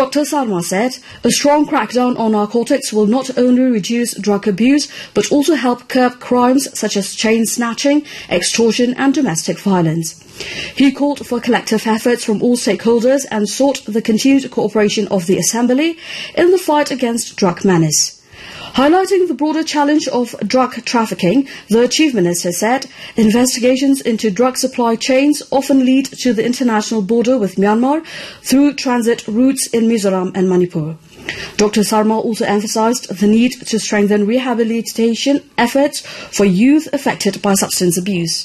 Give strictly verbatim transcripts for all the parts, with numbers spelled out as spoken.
Doctor Sarma said, a strong crackdown on narcotics will not only reduce drug abuse, but also help curb crimes such as chain snatching, extortion and domestic violence. He called for collective efforts from all stakeholders and sought the continued cooperation of the Assembly in the fight against drug menace. Highlighting the broader challenge of drug trafficking, the Chief Minister said investigations into drug supply chains often lead to the international border with Myanmar through transit routes in Mizoram and Manipur. Doctor Sarma also emphasized the need to strengthen rehabilitation efforts for youth affected by substance abuse.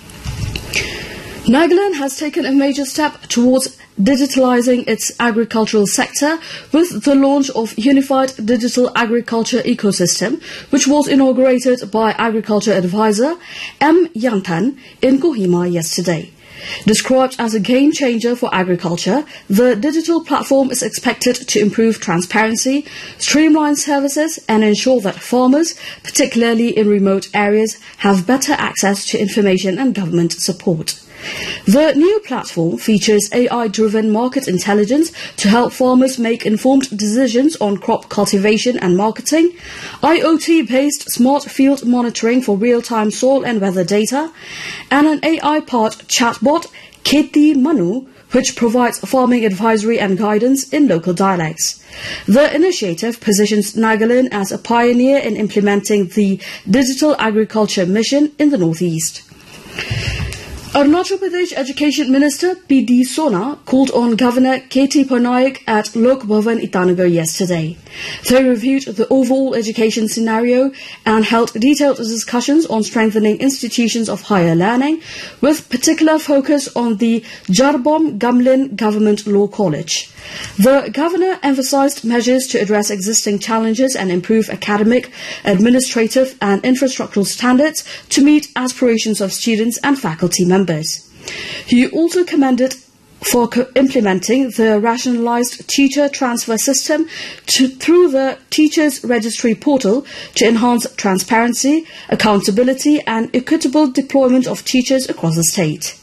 Nagaland has taken a major step towards digitalizing its agricultural sector with the launch of Unified Digital Agriculture Ecosystem, which was inaugurated by Agriculture Advisor M. Yantan in Kohima yesterday. Described as a game changer for agriculture, the digital platform is expected to improve transparency, streamline services and ensure that farmers, particularly in remote areas, have better access to information and government support. The new platform features A I-driven market intelligence to help farmers make informed decisions on crop cultivation and marketing, I O T-based smart field monitoring for real-time soil and weather data, and an A I-powered chatbot, Kheti Manu, which provides farming advisory and guidance in local dialects. The initiative positions Nagaland as a pioneer in implementing the Digital Agriculture Mission in the Northeast. Arunachal Pradesh Education Minister P D Sona called on Governor K T Parnaik at Lok Bhavan Itanagar yesterday. They reviewed the overall education scenario and held detailed discussions on strengthening institutions of higher learning, with particular focus on the Jarbom Gamlin Government Law College. The Governor emphasized measures to address existing challenges and improve academic, administrative and infrastructural standards to meet aspirations of students and faculty members. He also commended for implementing the rationalized teacher transfer system to, through the Teachers Registry portal to enhance transparency, accountability and equitable deployment of teachers across the state.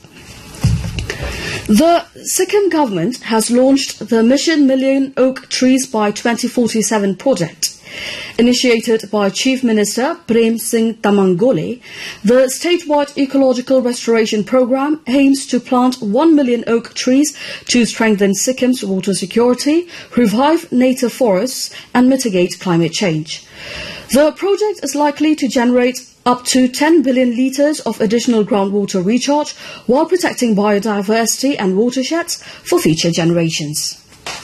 The Sikkim government has launched the Mission Million Oak Trees by twenty forty-seven project. Initiated by Chief Minister Prem Singh Tamangole, the statewide ecological restoration program aims to plant one million oak trees to strengthen Sikkim's water security, revive native forests and mitigate climate change. The project is likely to generate up to ten billion litres of additional groundwater recharge while protecting biodiversity and watersheds for future generations.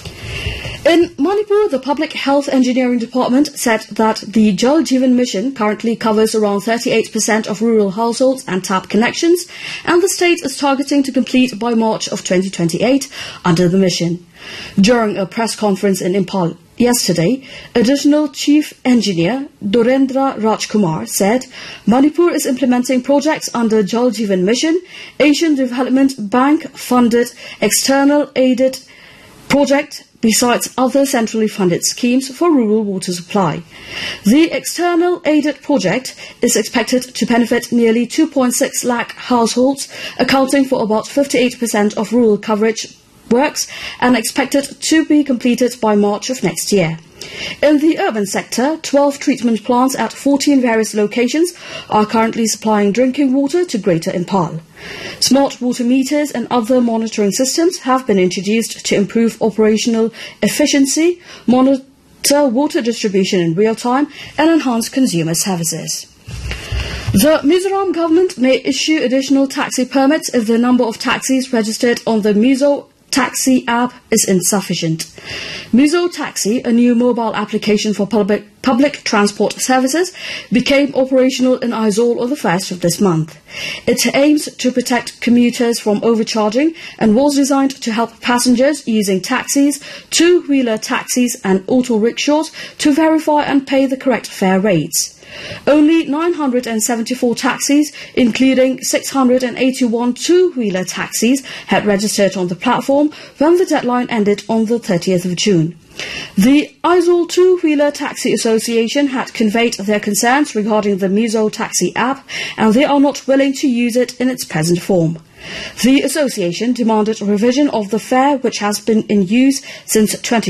In Manipur, the Public Health Engineering Department said that the Jal Jeevan Mission currently covers around thirty-eight percent of rural households and tap connections, and the state is targeting to complete by March of twenty twenty-eight under the mission. During a press conference in Impal yesterday, Additional Chief Engineer Dorendra Rajkumar said Manipur is implementing projects under Jal Jeevan Mission, Asian Development Bank funded external aided project besides other centrally funded schemes for rural water supply. The external aided project is expected to benefit nearly two point six lakh households, accounting for about fifty-eight percent of rural coverage works and expected to be completed by March of next year. In the urban sector, twelve treatment plants at fourteen various locations are currently supplying drinking water to Greater Impal. Smart water meters and other monitoring systems have been introduced to improve operational efficiency, monitor water distribution in real time, and enhance consumer services. The Mizoram government may issue additional taxi permits if the number of taxis registered on the Mizo Taxi app is insufficient. Mizo Taxi, a new mobile application for public, public transport services, became operational in Aizawl on the first of this month. It aims to protect commuters from overcharging and was designed to help passengers using taxis, two-wheeler taxis and auto rickshaws to verify and pay the correct fare rates. Only nine hundred seventy-four taxis, including six hundred eighty-one two-wheeler taxis, had registered on the platform when the deadline ended on the thirtieth of June. The Aizawl Two-Wheeler Taxi Association had conveyed their concerns regarding the Mizo Taxi app, and they are not willing to use it in its present form. The association demanded a revision of the fare, which has been in use since twenty